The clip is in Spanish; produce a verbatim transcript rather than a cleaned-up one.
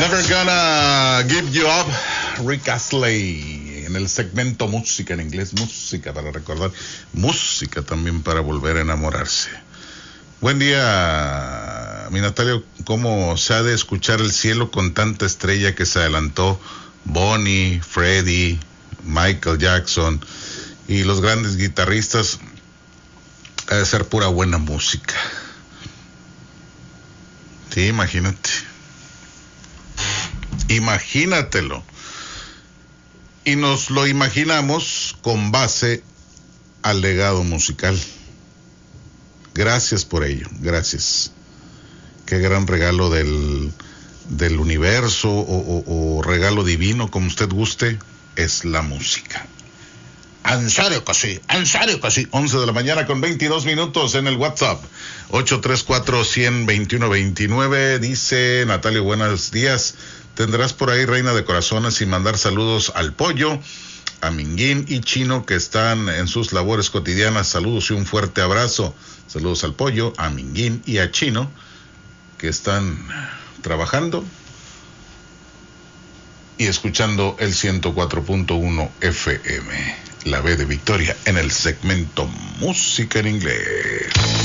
Never Gonna Give You Up, Rick Astley, en el segmento música en inglés, música para recordar, música también para volver a enamorarse. Buen día, mi Natalia. ¿Cómo se ha de escuchar el cielo con tanta estrella que se adelantó? Bonnie, Freddie, Michael Jackson y los grandes guitarristas. Ha de ser pura buena música. Sí, imagínate. Imagínatelo. Y nos lo imaginamos con base al legado musical. Gracias por ello, gracias. Qué gran regalo del, del universo o, o, o regalo divino, como usted guste, es la música. En serio que sí, en serio que sí. once de la mañana con veintidós minutos en el WhatsApp. ocho tres cuatro, uno cero dos uno dos nueve. Dice Natalia, buenos días. Tendrás por ahí, reina de corazones, y mandar saludos al Pollo, a Minguín y Chino, que están en sus labores cotidianas. Saludos y un fuerte abrazo. Saludos al Pollo, a Minguín y a Chino, que están trabajando y escuchando el ciento cuatro punto uno F M, la B de Victoria, en el segmento Música en Inglés.